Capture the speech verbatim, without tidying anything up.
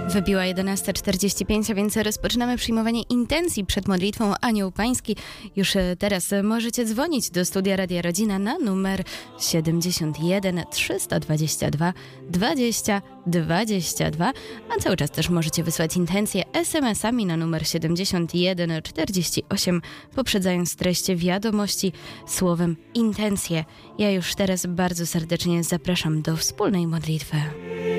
Wybiła jedenasta czterdzieści pięć, a więc rozpoczynamy przyjmowanie intencji przed modlitwą Anioł Pański. Już teraz możecie dzwonić do Studia Radia Rodzina na numer siedemdziesiąt jeden trzysta dwadzieścia dwa dwadzieścia dwadzieścia dwa, a cały czas też możecie wysłać intencje es em esami na numer siedemdziesiąt jeden czterdzieści osiem, poprzedzając treść wiadomości słowem intencje. Ja już teraz bardzo serdecznie zapraszam do wspólnej modlitwy.